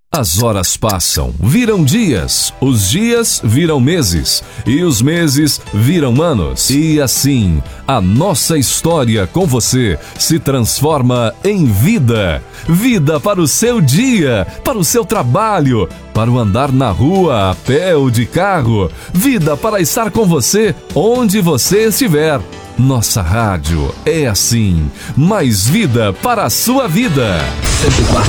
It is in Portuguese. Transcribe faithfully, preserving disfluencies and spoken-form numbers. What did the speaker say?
As horas passam, viram dias, os dias viram meses e os meses viram anos. E assim, a nossa história com você se transforma em vida. Vida para o seu dia, para o seu trabalho, para o andar na rua, a pé ou de carro. Vida para estar com você onde você estiver. Nossa rádio é assim, mais vida para a sua vida. cento e quatro